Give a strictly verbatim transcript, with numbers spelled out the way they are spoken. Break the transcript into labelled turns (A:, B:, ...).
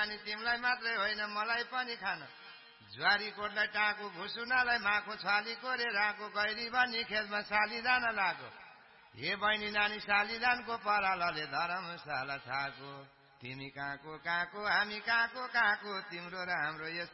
A: नानी तिमीलाई मात्रै होइन मलाई पनि खान ज्वारी कोटलाई टाँको भुसुनालाई माखो छाली कोरे राको गैरी बनी खेतमा सालिदान लाग्यो हे बहिनी नानी सालिदानको परालले धर्मशाला छाको तिमी कहाँको कहाँको हामी कहाँको कहाँको तिम्रो र हाम्रो